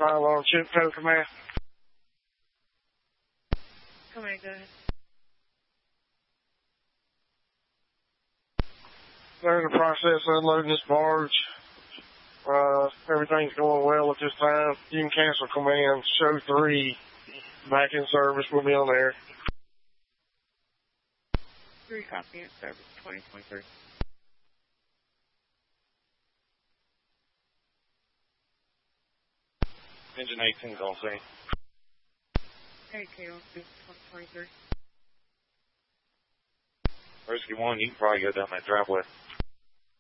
fire alarm, Chipco Command. Command, go ahead. They're in the process of unloading this barge. Everything's going well at this time. You can cancel command. Show 3. Back in service. We'll be on there. 3 copy in service, 2023. Engine 18's on scene. AK on 2023. Rescue 1, you can probably go down that driveway.